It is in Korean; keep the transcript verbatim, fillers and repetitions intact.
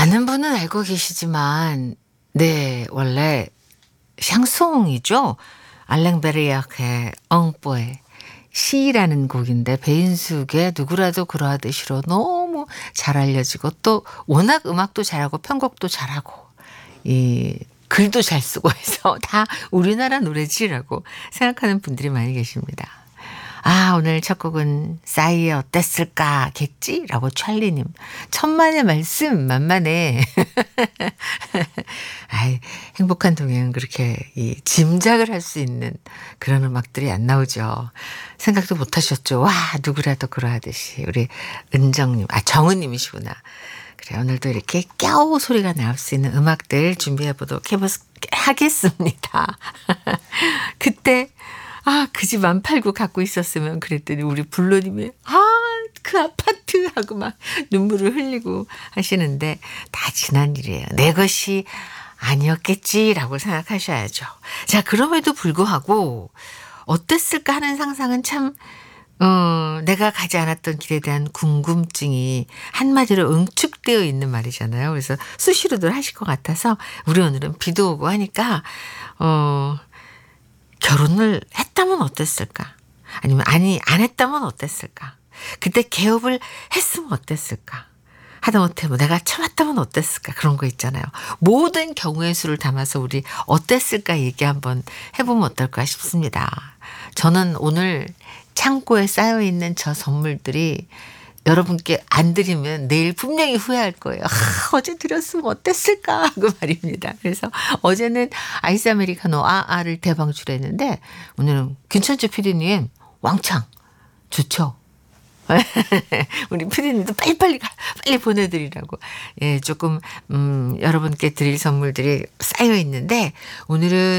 많은 분은 알고 계시지만 네 원래 샹송이죠. 알랭 베르야크의 엉뽀에 시라는 곡인데 배인숙의 누구라도 그러하듯이로 너무 잘 알려지고 또 워낙 음악도 잘하고 편곡도 잘하고 이 글도 잘 쓰고 해서 다 우리나라 노래지라고 생각하는 분들이 많이 계십니다. 아 오늘 첫 곡은 싸이의 어땠을까겠지라고 찰리님 천만의 말씀 만만해. 아이, 행복한 동행은 그렇게 이 짐작을 할 수 있는 그런 음악들이 안 나오죠. 생각도 못 하셨죠. 와 누구라도 그러하듯이 우리 은정님 아 정은님이시구나. 그래 오늘도 이렇게 깨우 소리가 나올 수 있는 음악들 준비해 보도록 해보 하겠습니다. 그때 아, 그 집 안 팔고 갖고 있었으면 그랬더니 우리 불로님이 아, 그 아파트 하고 막 눈물을 흘리고 하시는데 다 지난 일이에요. 내 것이 아니었겠지라고 생각하셔야죠. 자, 그럼에도 불구하고 어땠을까 하는 상상은 참 어, 내가 가지 않았던 길에 대한 궁금증이 한마디로 응축되어 있는 말이잖아요. 그래서 수시로들 하실 것 같아서 우리 오늘은 비도 오고 하니까 어 결혼을 했다면 어땠을까? 아니면 아니 안 했다면 어땠을까? 그때 개업을 했으면 어땠을까? 하다못해 뭐 내가 참았다면 어땠을까? 그런 거 있잖아요. 모든 경우의 수를 담아서 우리 어땠을까 얘기 한번 해보면 어떨까 싶습니다. 저는 오늘 창고에 쌓여있는 저 선물들이 여러분께 안 드리면 내일 분명히 후회할 거예요. 아, 어제 드렸으면 어땠을까 하고 말입니다. 그래서 어제는 아이스 아메리카노 아아를 대방출했는데 오늘은 괜찮죠 피디님? 왕창 좋죠. 우리 피디님도 빨리빨리 빨리 보내드리라고 예 조금 음, 여러분께 드릴 선물들이 쌓여 있는데 오늘은